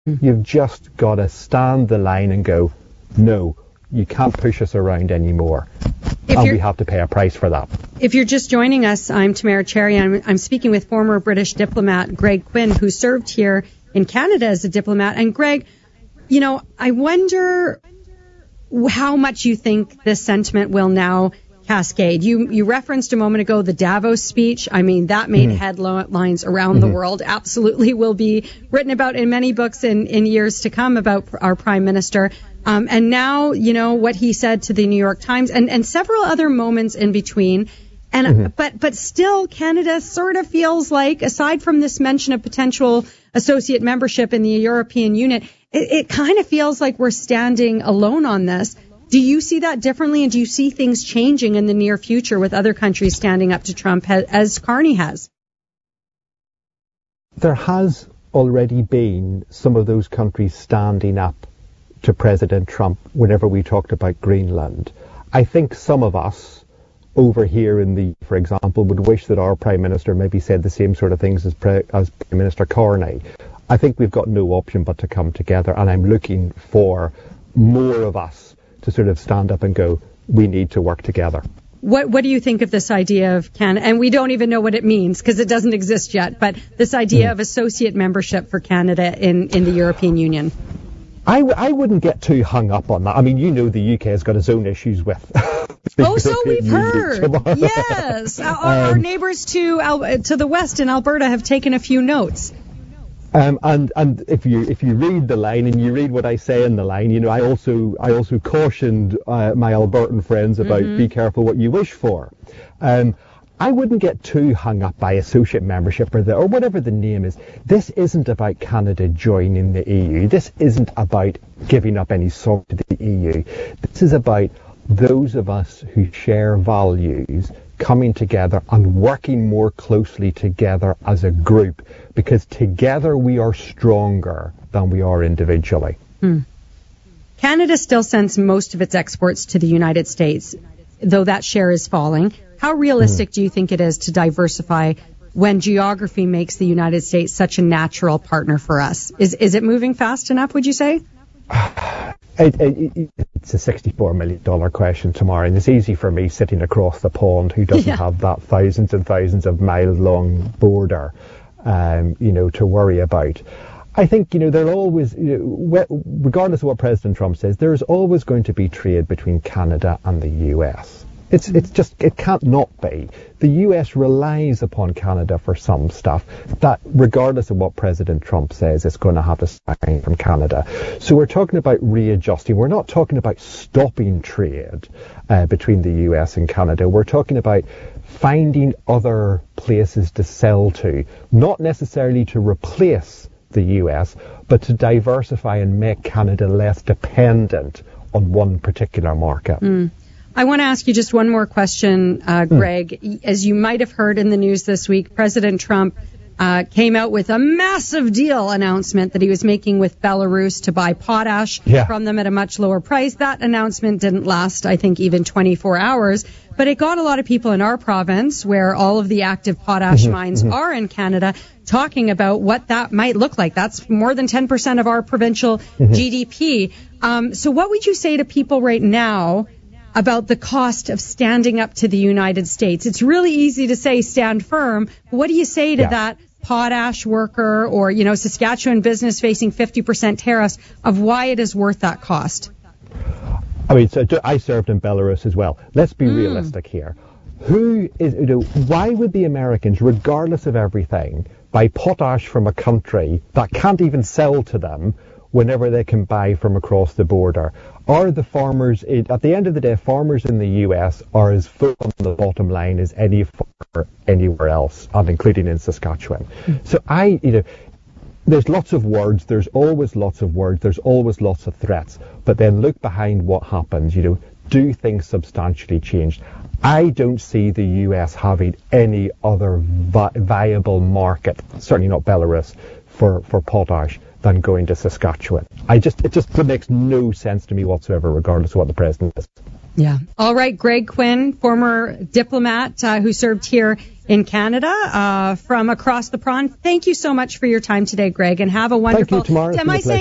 You've just got to stand the line and go, no, you can't push us around anymore. And we have to pay a price for that. If you're just joining us, I'm Tamara Cherry. I'm speaking with former British diplomat Greg Quinn, who served here in Canada as a diplomat. And Greg, I wonder how much you think this sentiment will now cascade. You referenced a moment ago the Davos speech. I mean, that made headlines around the world. Absolutely will be written about in many books in years to come about our prime minister. And now, what he said to the New York Times and several other moments in between. And but still, Canada sort of feels like, aside from this mention of potential associate membership in the European Union, it kind of feels like we're standing alone on this. Do you see that differently, and do you see things changing in the near future with other countries standing up to Trump, as Carney has? There has already been some of those countries standing up to President Trump whenever we talked about Greenland. I think some of us over here for example, would wish that our Prime Minister maybe said the same sort of things as Prime Minister Carney. I think we've got no option but to come together, and I'm looking for more of us to sort of stand up and go, we need to work together. What do you think of this idea of Canada? And we don't even know what it means because it doesn't exist yet, but this idea of associate membership for Canada in the European Union. I wouldn't get too hung up on that. I mean, the UK has got its own issues with. So we've heard. Yes. Our neighbors to the west in Alberta have taken a few notes. And if you read the line and you read what I say in the line, I also cautioned my Albertan friends about be careful what you wish for. I wouldn't get too hung up by associate membership or whatever the name is. This isn't about Canada joining the EU. This isn't about giving up any sort to the EU. This is about those of us who share values coming together and working more closely together as a group, because together we are stronger than we are individually. Canada still sends most of its exports to the United States, though that share is falling. How realistic do you think it is to diversify when geography makes the United States such a natural partner for us? Is it moving fast enough, would you say? It's a $64 million question, Tamara, and it's easy for me sitting across the pond who doesn't have that thousands and thousands of miles long border, to worry about. I think, there'll always, regardless of what President Trump says, there's always going to be trade between Canada and the US. It can't not be. The US relies upon Canada for some stuff that, regardless of what President Trump says, it's going to have to sign from Canada. So we're talking about readjusting. We're not talking about stopping trade between the US and Canada. We're talking about finding other places to sell to, not necessarily to replace the US, but to diversify and make Canada less dependent on one particular market. I want to ask you just one more question, Greg. As you might have heard in the news this week, President Trump came out with a massive deal announcement that he was making with Belarus to buy potash from them at a much lower price. That announcement didn't last, I think, even 24 hours. But it got a lot of people in our province, where all of the active potash mines are in Canada, talking about what that might look like. That's more than 10% of our provincial GDP. So what would you say to people right now about the cost of standing up to the United States? It's really easy to say stand firm. What do you say to that potash worker or, Saskatchewan business facing 50% tariffs of why it is worth that cost? I mean, so I served in Belarus as well. Let's be realistic here. Why would the Americans, regardless of everything, buy potash from a country that can't even sell to them whenever they can buy from across the border? Are the farmers, at the end of the day, farmers in the US are as full on the bottom line as any farmer anywhere else, and including in Saskatchewan. So there's lots of words, there's always lots of words, there's always lots of threats, but then look behind what happens, do things substantially change? I don't see the US having any other viable market, certainly not Belarus, for potash than going to Saskatchewan. It just makes no sense to me whatsoever, regardless of what the president is. Yeah. All right, Greg Quinn, former diplomat who served here in Canada from across the pond. Thank you so much for your time today, Greg, and have a wonderful. Thank you, Tamara.